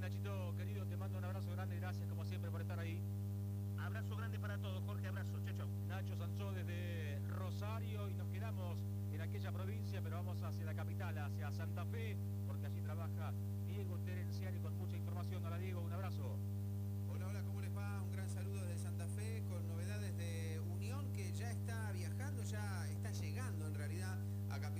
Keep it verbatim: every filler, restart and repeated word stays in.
Nachito, querido, te mando un abrazo grande, gracias como siempre por estar ahí. Abrazo grande para todos, Jorge, abrazo, chau, chau. Nacho Sanzó desde Rosario y nos quedamos en aquella provincia, pero vamos hacia la capital, hacia Santa Fe, porque allí trabaja Diego Terenciani con mucha información. Hola Diego, una